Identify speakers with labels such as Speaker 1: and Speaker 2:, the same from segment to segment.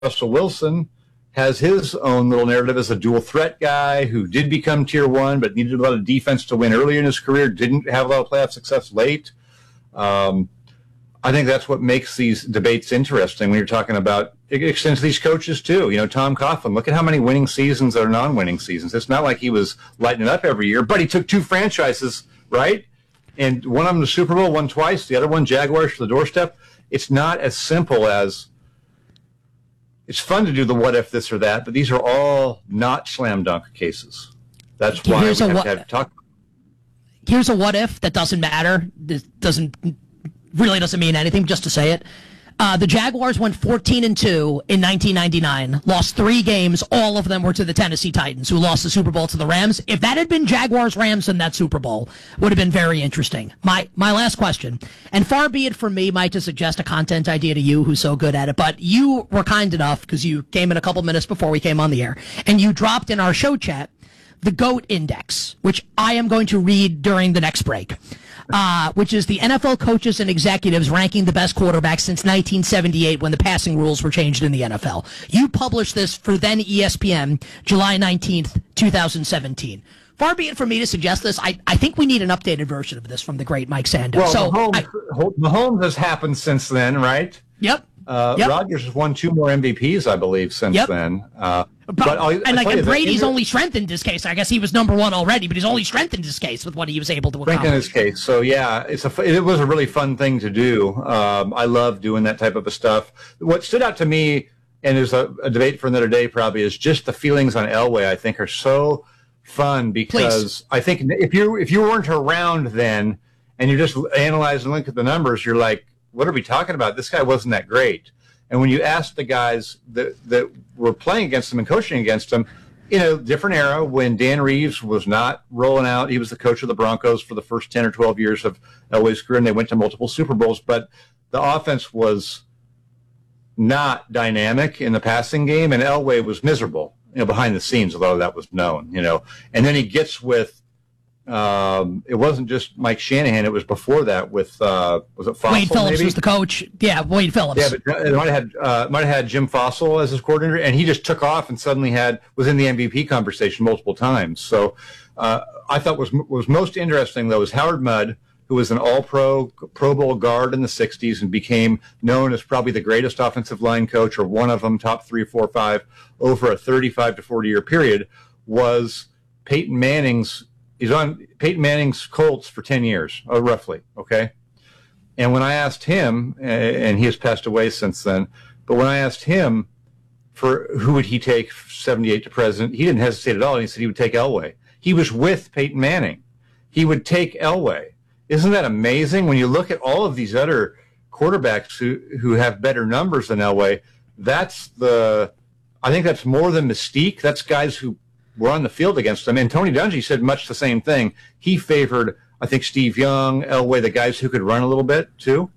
Speaker 1: Russell Wilson has his own little narrative as a dual threat guy who did become tier one, but needed a lot of defense to win earlier in his career, didn't have a lot of playoff success late. I think that's what makes these debates interesting when you're talking about, it extends to these coaches too. You know, Tom Coughlin, look at how many winning seasons are non-winning seasons. It's not like he was lighting it up every year, but he took two franchises, right? And one of them the Super Bowl, won twice, the other one Jaguars for the doorstep. It's not as simple as, it's fun to do the what if this or that, but these are all not slam dunk cases. That's why we have to have talk.
Speaker 2: Here's a what if that doesn't matter. This really doesn't mean anything, just to say it. The Jaguars went 14-2 in 1999, lost 3 games. All of them were to the Tennessee Titans, who lost the Super Bowl to the Rams. If that had been Jaguars-Rams in that Super Bowl, would have been very interesting. My last question, and far be it from me, Mike, to suggest a content idea to you who's so good at it, but you were kind enough, because you came in a couple minutes before we came on the air, and you dropped in our show chat the GOAT Index, which I am going to read during the next break. Which is the NFL coaches and executives ranking the best quarterbacks since 1978 when the passing rules were changed in the NFL. You published this for then ESPN, July 19th, 2017. Far be it from me to suggest this. I think we need an updated version of this from the great Mike Sando.
Speaker 1: Well, Mahomes has happened since then, right?
Speaker 2: Yep.
Speaker 1: Rodgers has won 2 more MVPs, I believe, since then.
Speaker 2: And Brady's only strengthened his case. I guess he was number 1 already, but he's only strengthened his case with what he was able to accomplish. Strengthened his
Speaker 1: case. So, yeah, it was a really fun thing to do. I love doing that type of stuff. What stood out to me, and there's a debate for another day probably, is just the feelings on Elway, I think, are so fun because I think if you weren't around then and you just analyze and look at the numbers, you're like, what are we talking about? This guy wasn't that great. And when you ask the guys that were playing against him and coaching against him, in a different era when Dan Reeves was not rolling out, he was the coach of the Broncos for the first 10 or 12 years of Elway's career, and they went to multiple Super Bowls, but the offense was not dynamic in the passing game, and Elway was miserable, behind the scenes, although that was known, And then he gets with, it wasn't just Mike Shanahan. It was before that with was it Fossil?
Speaker 2: Wade Phillips
Speaker 1: maybe?
Speaker 2: Was the coach. Yeah, Wade Phillips.
Speaker 1: Yeah, but it might have had Jim Fossil as his coordinator, and he just took off and suddenly was in the MVP conversation multiple times. So I thought was most interesting though was Howard Mudd, who was an All-Pro Pro Bowl guard in the '60s and became known as probably the greatest offensive line coach, or one of them, top 3, 4, 5 over a 35 to 40 year period. Was Peyton Manning's. He's on Peyton Manning's Colts for 10 years, roughly, okay? And when I asked him, and he has passed away since then, but when I asked him for who would he take 78 to present, he didn't hesitate at all. He said he would take Elway. He was with Peyton Manning. He would take Elway. Isn't that amazing? When you look at all of these other quarterbacks who have better numbers than Elway, I think that's more than mystique. That's guys who were on the field against them. And Tony Dungy said much the same thing. He favored, I think, Steve Young, Elway, the guys who could run a little bit too,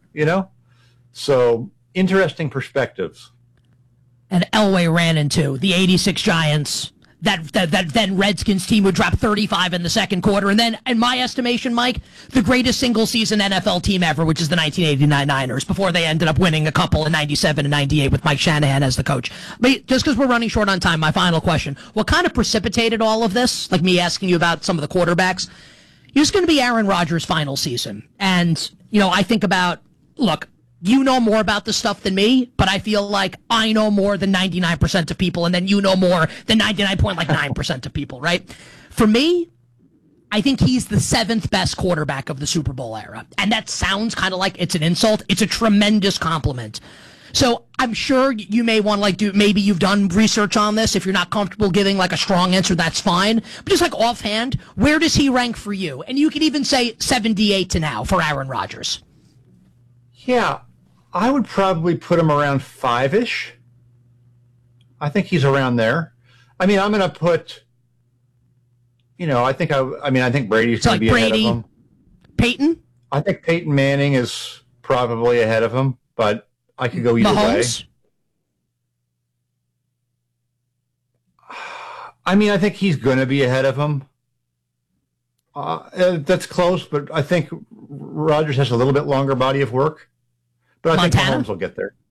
Speaker 1: So interesting perspectives.
Speaker 2: And Elway ran into the 86 Giants. That then Redskins team would drop 35 in the second quarter. And then, in my estimation, Mike, the greatest single-season NFL team ever, which is the 1989 Niners, before they ended up winning a couple in 97 and 98 with Mike Shanahan as the coach. But just because we're running short on time, my final question. What kind of precipitated all of this, like me asking you about some of the quarterbacks? It's going to be Aaron Rodgers' final season. And, I think about, look, you know more about this stuff than me, but I feel like I know more than 99% of people, and then you know more than 99.9% of people, right? For me, I think he's the 7th best quarterback of the Super Bowl era. And that sounds kind of like it's an insult. It's a tremendous compliment. So I'm sure you may want to maybe you've done research on this. If you're not comfortable giving a strong answer, that's fine. But just offhand, where does he rank for you? And you could even say 78 to now for Aaron Rodgers.
Speaker 1: Yeah. I would probably put him around 5-ish. I think he's around there. I mean, I'm going to put, I think Brady's going to be ahead of him.
Speaker 2: Peyton?
Speaker 1: I think Peyton Manning is probably ahead of him, but I could go either
Speaker 2: Mahomes?
Speaker 1: way. I think he's going to be ahead of him. That's close, but I think Rodgers has a little bit longer body of work. But I think Mahomes will get there.